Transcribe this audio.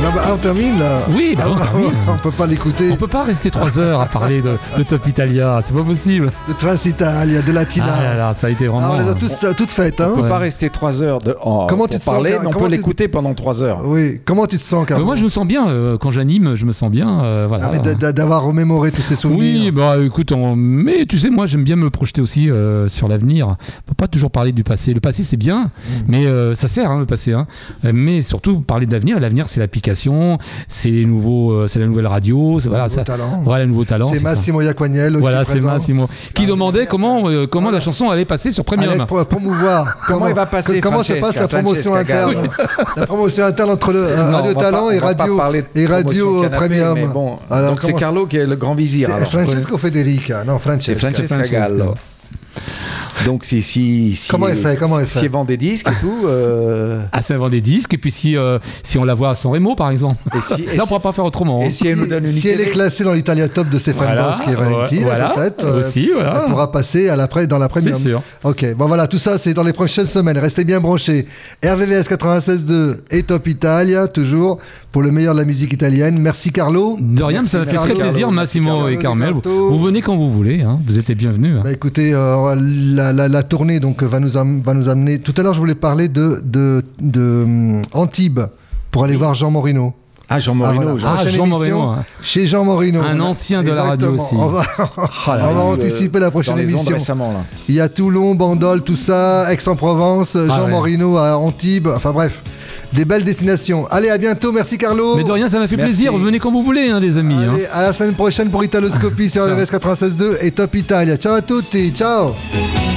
On termine là. Oui, bah, on termine. On peut pas l'écouter. On peut pas rester 3 heures à parler de Top Italia, c'est pas possible. De Transitalia, de Latina. Ah là là, ça a été vraiment. On les a toutes faites. Hein. On peut pas rester 3 heures Comment pour tu te sens, parler, mais on comment peut tu- l'écouter pendant 3 heures. Oui. Comment tu te sens, Carlo? Moi je me sens bien, quand j'anime, je me sens bien. Voilà. Ah, mais d'avoir remémoré tous ces souvenirs. Oui, bah écoute, mais tu sais, moi j'aime bien me projeter aussi sur l'avenir. Faut pas toujours parler du passé. Le passé c'est bien, mais ça sert le passé. Mais surtout parler de l'avenir. L'avenir c'est l'application, c'est les nouveaux, c'est la nouvelle radio, c'est voilà, Nouveau talent. voilà, le nouveau talent. C'est Massimo Iaquagnel. Voilà, c'est Massimo qui demandait comment la chanson allait passer sur Premium. Allez, pour promouvoir. Comment il va passer, Comment se passe la promotion Francesca interne? La promotion interne entre le Radio Talent et Radio Premium. Mais bon, Alors, donc c'est Carlo qui est le grand vizir. C'est alors. Francesco Federica. Non, C'est Francesca. Francesca Gallo. Donc si Comment elle fait si elle vend des disques et tout. Ah, ça vend des disques, et puis si on la voit à San Remo par exemple, là on pourra pas faire autrement. Et si elle nous donne une Si elle est classée dans l'Italia Top de Stéphane Boschi et Valentine, peut-être aussi, voilà. elle pourra passer dans la Premium. C'est sûr. Ok, bon voilà, tout ça c'est dans les prochaines semaines. Restez bien branchés. RVVS 96.2 et Top Italia, toujours pour le meilleur de la musique italienne. Merci Carlo. De rien, ça m'a fait très plaisir, Massimo et Carmel. Vous venez quand vous voulez, vous êtes les bienvenus. Bah écoutez, la tournée donc va nous amener. Tout à l'heure, je voulais parler de Antibes pour aller voir Jean Morino. Ah, Jean Morino. Jean Morino. Chez Jean Morino. Un ancien de la radio aussi. On va anticiper la prochaine émission. Récemment, là. Il y a Toulon, Bandol, tout ça, Aix-en-Provence, Jean Morino à Antibes. Enfin bref, des belles destinations. Allez, à bientôt. Merci Carlo. Mais de rien, ça m'a fait plaisir. Venez quand vous voulez, les amis. Allez, à la semaine prochaine pour Italoscopie sur RVVS 96.2 et Top Italia. Ciao à tutti. Ciao.